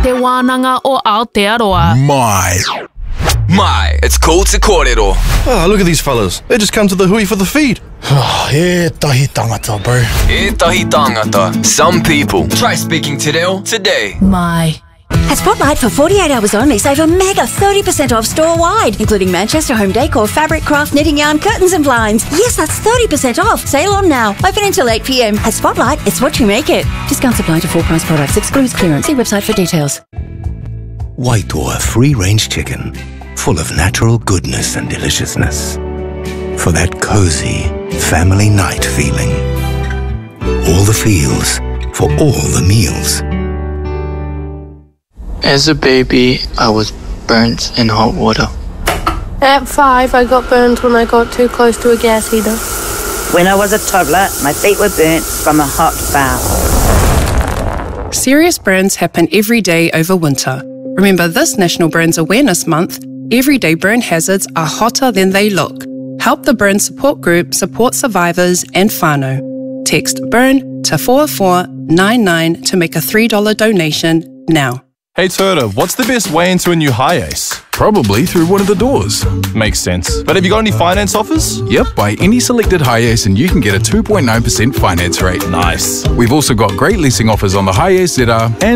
te wānanga o Aotearoa. Mai, it's called Te Kōrero. Oh, look at these fellas. They just come to the hui for the feed. Ētahi tangata, bro. Ētahi tangata. Some people. Try speaking Te Reo today. Mai. At Spotlight, for 48 hours only, save a mega 30% off store-wide, including Manchester home decor, fabric, craft, knitting yarn, curtains and blinds. Yes, that's 30% off. Sale on now. Open until 8 p.m. At Spotlight, it's what you make it. Discounts apply to full-price products. Excludes clearance. See website for details. Waitoa free-range chicken, full of natural goodness and deliciousness. For that cozy family night feeling. All the feels for all the meals. As a baby, I was burnt in hot water. At 5, I got burned when I got too close to a gas heater. When I was a toddler, my feet were burnt from a hot bath. Serious burns happen every day over winter. Remember this National Burns Awareness Month, everyday burn hazards are hotter than they look. Help the Burn Support Group support survivors and whānau. Text BURN to 4499 to make a $3 donation now. Hey Turda, what's the best way into a new Hi-Ace? Probably through one of the doors. Makes sense. But have you got any finance offers? Yep, buy any selected Hi-Ace and you can get a 2.9% finance rate. Nice. We've also got great leasing offers on the Hi-Ace ZR and